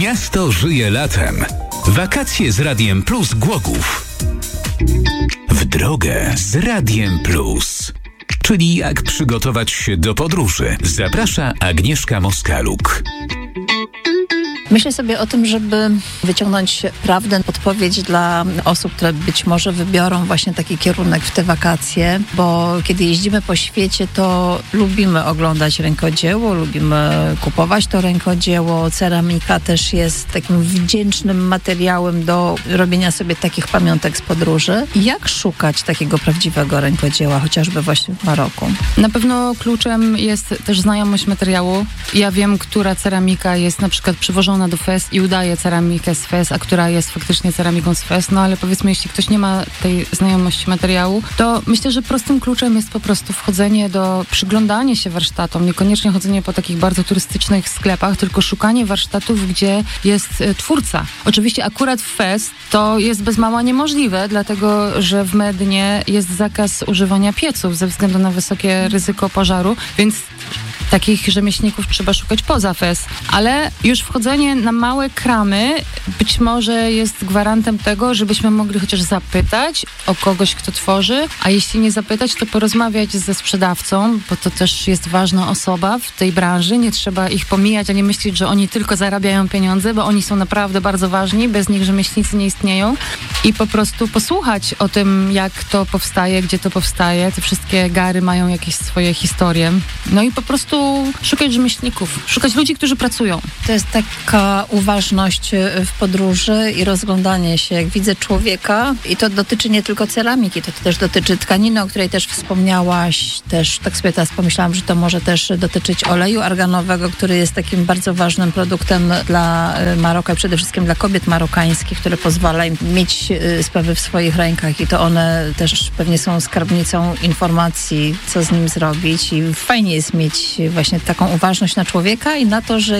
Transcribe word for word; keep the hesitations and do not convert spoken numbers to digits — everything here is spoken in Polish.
Miasto żyje latem. Wakacje z Radiem Plus Głogów. W drogę z Radiem Plus. Czyli jak przygotować się do podróży. Zaprasza Agnieszka Moskaluk. Myślę sobie o tym, żeby wyciągnąć prawdę, odpowiedź dla osób, które być może wybiorą właśnie taki kierunek w te wakacje, bo kiedy jeździmy po świecie, to lubimy oglądać rękodzieło, lubimy kupować to rękodzieło. Ceramika też jest takim wdzięcznym materiałem do robienia sobie takich pamiątek z podróży. Jak szukać takiego prawdziwego rękodzieła, chociażby właśnie w Maroku? Na pewno kluczem jest też znajomość materiału. Ja wiem, która ceramika jest na przykład przywożona do Fez i udaje ceramikę z Fez, a która jest faktycznie ceramiką z Fez, no ale powiedzmy, jeśli ktoś nie ma tej znajomości materiału, to myślę, że prostym kluczem jest po prostu wchodzenie do, przyglądanie się warsztatom, niekoniecznie chodzenie po takich bardzo turystycznych sklepach, tylko szukanie warsztatów, gdzie jest e, twórca. Oczywiście akurat w Fez to jest bez mała niemożliwe, dlatego, że w Mednie jest zakaz używania pieców ze względu na wysokie ryzyko pożaru, więc takich rzemieślników trzeba szukać poza Fez, ale już wchodzenie na małe kramy być może jest gwarantem tego, żebyśmy mogli chociaż zapytać o kogoś, kto tworzy, a jeśli nie zapytać, to porozmawiać ze sprzedawcą, bo to też jest ważna osoba w tej branży, nie trzeba ich pomijać, a nie myśleć, że oni tylko zarabiają pieniądze, bo oni są naprawdę bardzo ważni, bez nich rzemieślnicy nie istnieją i po prostu posłuchać o tym, jak to powstaje, gdzie to powstaje, te wszystkie gary mają jakieś swoje historie, no i po prostu szukać rzemieślników, szukać ludzi, którzy pracują. To jest taka uważność w podróży i rozglądanie się. Jak widzę człowieka, i to dotyczy nie tylko ceramiki, to też dotyczy tkaniny, o której też wspomniałaś, też tak sobie teraz pomyślałam, że to może też dotyczyć oleju arganowego, który jest takim bardzo ważnym produktem dla Maroka i przede wszystkim dla kobiet marokańskich, które pozwala im mieć sprawy w swoich rękach i to one też pewnie są skarbnicą informacji, co z nim zrobić i fajnie jest mieć właśnie taką uważność na człowieka i na to, że